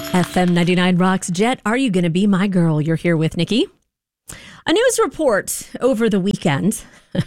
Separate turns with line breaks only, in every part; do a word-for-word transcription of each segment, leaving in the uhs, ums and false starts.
F M ninety-nine rocks. Jet, are you going to be my girl? You're here with Nikki. A news report over the weekend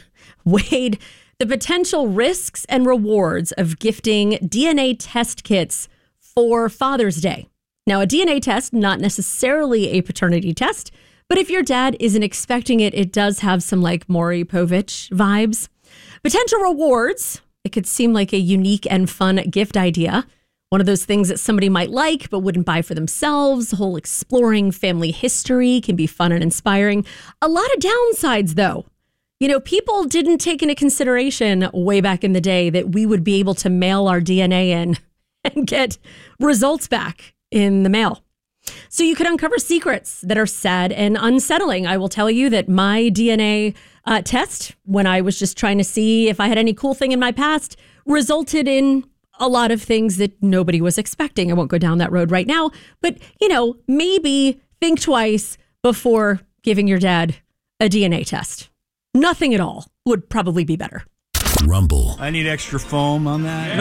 weighed the potential risks and rewards of gifting D N A test kits for Father's Day. Now, a D N A test, not necessarily a paternity test, but if your dad isn't expecting it, it does have some like Maury Povich vibes. Potential rewards, it could seem like a unique and fun gift idea. One of those things that somebody might like but wouldn't buy for themselves. The whole exploring family history can be fun and inspiring. A lot of downsides, though. You know, people didn't take into consideration way back in the day that we would be able to mail our D N A in and get results back in the mail. So you could uncover secrets that are sad and unsettling. I will tell you that my D N A uh, test, when I was just trying to see if I had any cool thing in my past, resulted in a lot of things that nobody was expecting. I won't go down that road right now, but, you know, maybe think twice before giving your dad a D N A test. Nothing at all would probably be better.
Rumble.
I need extra foam on that.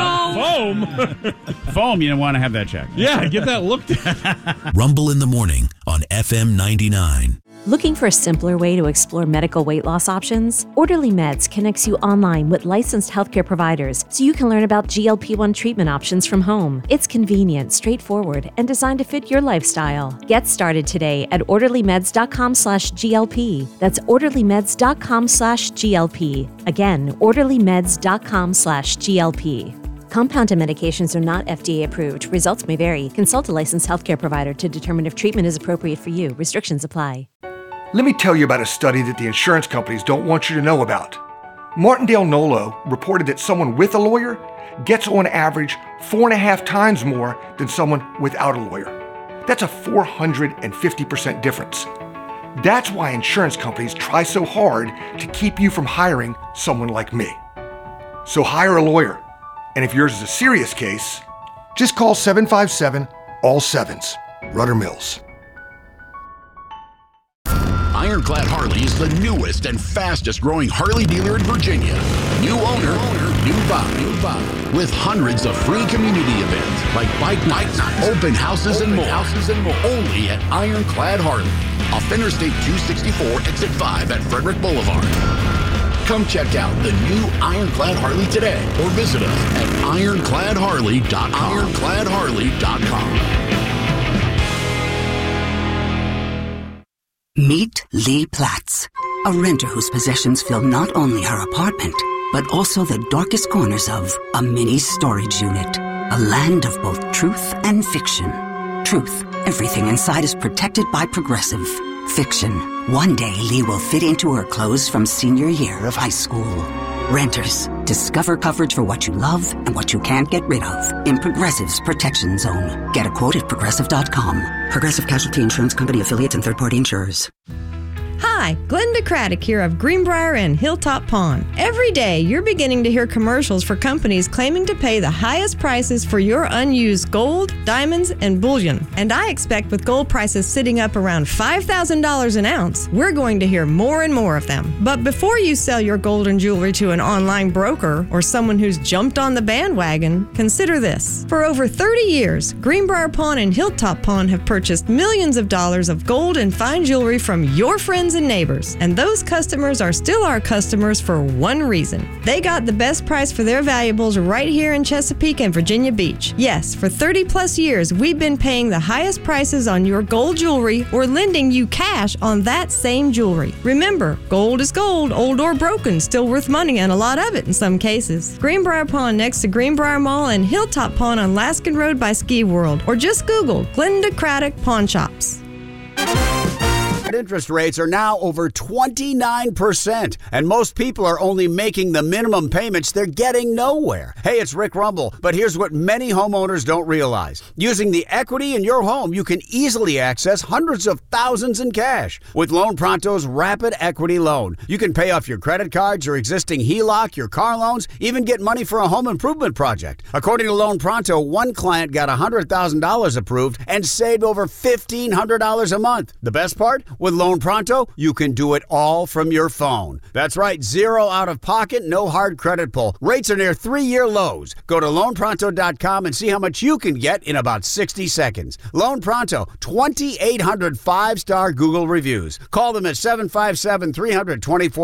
Uh,
No.
Foam?
Foam, you don't want to have that checked.
Yeah, get that looked at.
Rumble in the morning on F M ninety-nine.
Looking for a simpler way to explore medical weight loss options? Orderly Meds connects you online with licensed healthcare providers so you can learn about G L P one treatment options from home. It's convenient, straightforward, and designed to fit your lifestyle. Get started today at orderlymeds.com slash GLP. That's orderlymeds.com slash GLP. Again, orderlymeds.com slash GLP. Compounded medications are not F D A approved. Results may vary. Consult a licensed healthcare provider to determine if treatment is appropriate for you. Restrictions apply.
Let me tell you about a study that the insurance companies don't want you to know about. Martindale Nolo reported that someone with a lawyer gets on average four and a half times more than someone without a lawyer. That's a four hundred fifty percent difference. That's why insurance companies try so hard to keep you from hiring someone like me. So hire a lawyer. And if yours is a serious case, just call seven five seven, all sevens. Rudder Mills.
Ironclad Harley is the newest and fastest growing Harley dealer in Virginia. New owner, new vibe, new vibe. With hundreds of free community events like bike nights, open houses, and more. houses and more. Only at Ironclad Harley, off Interstate two sixty-four, exit five at Frederick Boulevard. Come check out the new Ironclad Harley today or visit us at ironclad harley dot com. ironclad harley dot com.
Meet Lee Platts, a renter whose possessions fill not only her apartment, but also the darkest corners of a mini storage unit. A land of both truth and fiction. Truth, everything inside is protected by Progressive. Fiction, one day Lee will fit into her clothes from senior year of high school. Renters, discover coverage for what you love and what you can't get rid of in Progressive's Protection Zone. Get a quote at progressive dot com. Progressive Casualty Insurance Company affiliates and third-party insurers.
Hi, Glenda Craddock here of Greenbrier and Hilltop Pond. Every day, you're beginning to hear commercials for companies claiming to pay the highest prices for your unused gold, diamonds, and bullion. And I expect with gold prices sitting up around five thousand dollars an ounce, we're going to hear more and more of them. But before you sell your gold and jewelry to an online broker or someone who's jumped on the bandwagon, consider this. For over thirty years, Greenbrier Pawn and Hilltop Pawn have purchased millions of dollars of gold and fine jewelry from your friends and neighbors. And those customers are still our customers for one reason. They got the best price for their valuables right here in Chesapeake and Virginia Beach. Yes, for thirty plus years, we've been paying the highest prices on your gold jewelry or lending you cash on that same jewelry. Remember, gold is gold, old or broken, still worth money and a lot of it in some cases. Greenbrier Pawn next to Greenbrier Mall and Hilltop Pawn on Laskin Road by Ski World. Or just Google Glenda Craddock Pawn Shops.
Interest rates are now over twenty-nine percent, and most people are only making the minimum payments. They're getting nowhere. Hey, it's Rick Rumble, but here's what many homeowners don't realize. Using the equity in your home, you can easily access hundreds of thousands in cash. With Loan Pronto's Rapid Equity Loan, you can pay off your credit cards, your existing H E L O C, your car loans, even get money for a home improvement project. According to Loan Pronto, one client got one hundred thousand dollars approved and saved over fifteen hundred dollars a month. The best part? With Loan Pronto, you can do it all from your phone. That's right, zero out of pocket, no hard credit pull. Rates are near three-year lows. Go to loan pronto dot com and see how much you can get in about sixty seconds. Loan Pronto, twenty-eight hundred five-star Google reviews. Call them at seven five seven, three hundred, twenty-four